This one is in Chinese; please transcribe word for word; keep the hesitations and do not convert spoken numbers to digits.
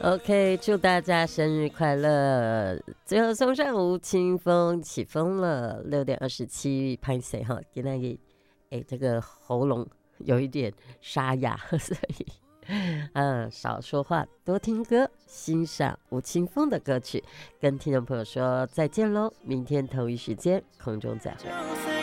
OK， 祝大家生日快乐！最后送上吴青峰，起风了，六点二十七，拍谁哈？给那个哎，这个喉咙有一点沙哑，所以嗯，少说话，多听歌，欣赏吴青峰的歌曲。跟听众朋友说再见喽，明天同一时间空中再会。